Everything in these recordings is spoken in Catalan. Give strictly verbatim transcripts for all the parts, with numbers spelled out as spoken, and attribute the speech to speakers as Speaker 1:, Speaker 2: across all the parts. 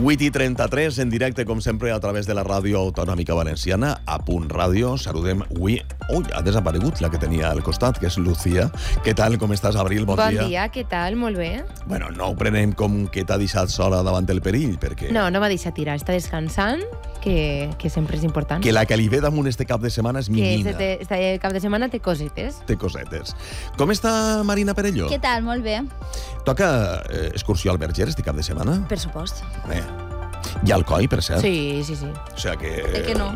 Speaker 1: vuit i trenta-tres, en directe, com sempre, a través de la ràdio autonòmica valenciana, a Punt Ràdio. Saludem avui... Ui, ha desaparegut la que tenia al costat, que és Lucía. Què tal, com estàs, Abril? Bon,
Speaker 2: bon
Speaker 1: dia.
Speaker 2: Bon dia, què tal? Molt bé.
Speaker 1: Bueno, no ho prenem com que t'ha deixat sola davant del perill, perquè...
Speaker 2: No, no m'ha deixat tirar, està descansant, que, que sempre és important.
Speaker 1: Que la que li ve damunt este cap de setmana és Minina.
Speaker 2: Que este, este cap de setmana té cosetes.
Speaker 1: Té cosetes. Com està Marina Perelló?
Speaker 3: Què tal? Molt bé.
Speaker 1: Toca eh, excursió al Verger este cap de setmana?
Speaker 3: Per supost.
Speaker 1: Eh. Hi ha Alcoi, per cert?
Speaker 2: Sí, sí, sí.
Speaker 1: O sigui que...
Speaker 3: Per què no?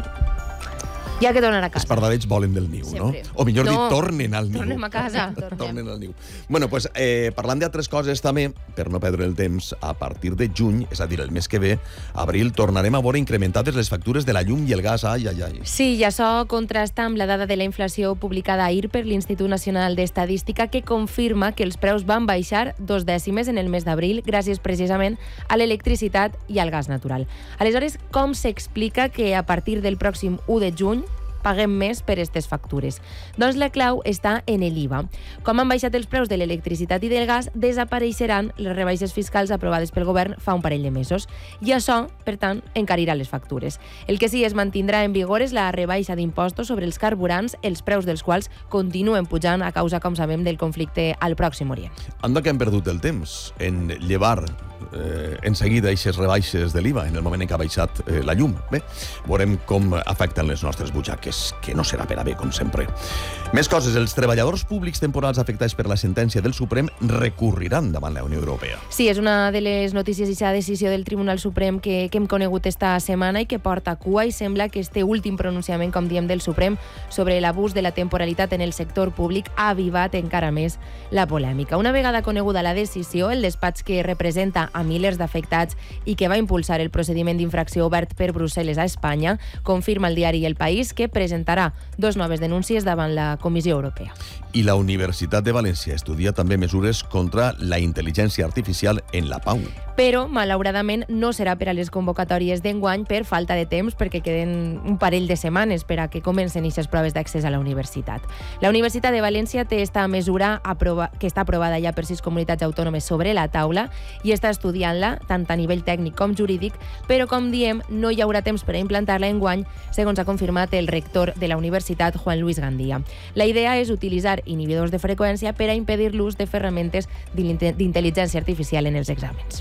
Speaker 2: Hi ha que tornar a casa.
Speaker 1: Els pardalets volen del niu,
Speaker 3: Sempre.
Speaker 1: no? O millor
Speaker 2: No,
Speaker 1: dit, tornen al niu.
Speaker 2: tornem a casa.
Speaker 1: Tornen al niu. Bueno, pues, eh, parlant d'altres coses també, per no perdre el temps, a partir de juny, és a dir, el mes que ve, abril, tornarem a veure incrementades les factures de la llum i el gas. Ai, ai, ai.
Speaker 2: Sí, i això contrasta amb la dada de la inflació publicada ahir per l'Institut Nacional d'Estadística, que confirma que els preus van baixar dos dècimes en el mes d'abril, gràcies precisament a l'electricitat i al gas natural. Aleshores, com s'explica que a partir del pròxim u de juny paguem més per aquestes factures? Doncs la clau està en l'I V A. Com han baixat els preus de l'electricitat i del gas, desapareixeran les rebaixes fiscals aprovades pel govern fa un parell de mesos. I això, per tant, encarirà les factures. El que sí es mantindrà en vigor és la rebaixa d'impostos sobre els carburants, els preus dels quals continuen pujant a causa, com sabem, del conflicte al Pròxim Orient.
Speaker 1: Anda que hem perdut el temps en llevar eh, en seguida aquestes rebaixes de l'I V A en el moment en què ha baixat eh, la llum. Bé, veurem com afecten les nostres butxaques, que no serà per a bé, com sempre. Més coses. Els treballadors públics temporals afectats per la sentència del Suprem recurriran davant la Unió Europea.
Speaker 2: Sí, és una de les notícies i la decisió del Tribunal Suprem que, que hem conegut esta setmana i que porta cua, i sembla que este últim pronunciament, com diem, del Suprem sobre l'abús de la temporalitat en el sector públic ha avivat encara més la polèmica. Una vegada coneguda la decisió, el despatx que representa a milers d'afectats i que va impulsar el procediment d'infracció obert per Brussel·les a Espanya, confirma el diari El País que presentarà dos noves denúncies davant la Comissió Europea.
Speaker 1: I la Universitat de València estudia també mesures contra la intel·ligència artificial en la Pau.
Speaker 2: Però, malauradament, no serà per a les convocatòries d'enguany per falta de temps, perquè queden un parell de setmanes per a que comencen aquestes proves d'accés a la universitat. La Universitat de València té esta mesura aprova, que està aprovada ja per sis comunitats autònomes sobre la taula i està estudiant-la, tant a nivell tècnic com jurídic, però, com diem, no hi haurà temps per a implantar-la enguany, segons ha confirmat el rector de la universitat, Juan Luis Gandía. La idea és utilitzar inhibidors de freqüència per a impedir l'ús de ferramentes d'intel·ligència artificial en els exàmens.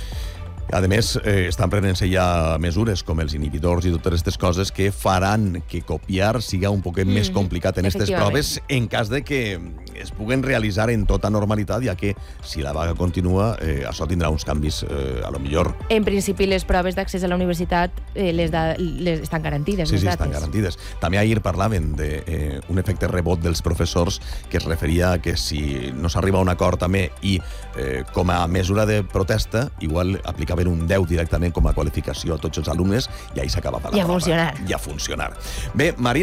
Speaker 1: A més, eh, estan prenent-se ja mesures com els inhibidors i totes aquestes coses que faran que copiar siga un poquet mm, més complicat en aquestes proves en cas de que es puguen realitzar en tota normalitat, ja que si la vaga continua, eh, això tindrà uns canvis, eh, a lo millor.
Speaker 2: En principi, les proves d'accés a la universitat eh, les, da, les estan garantides.
Speaker 1: Sí,
Speaker 2: les
Speaker 1: sí,
Speaker 2: dates.
Speaker 1: estan garantides. També ahir parlaven d'un eh, efecte rebot dels professors que es referia a que si no s'arriba a un acord també i eh, com a mesura de protesta, igual aplicaven un deu directament com a qualificació a tots els alumnes i ahí s'acabava la
Speaker 2: I a
Speaker 1: prova.
Speaker 2: funcionar.
Speaker 1: I a funcionar. Bé, Marina,